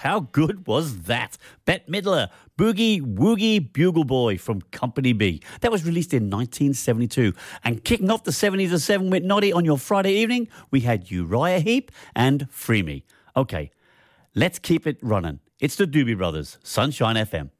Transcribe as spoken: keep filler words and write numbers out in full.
How good was that? Bette Midler, Boogie Woogie Bugle Boy from Company B. That was released in nineteen seventy-two. And kicking off the seventies at seven with Noddy on your Friday evening, we had Uriah Heep and Free Me. Okay, let's keep it running. It's the Doobie Brothers, Sunshine F M.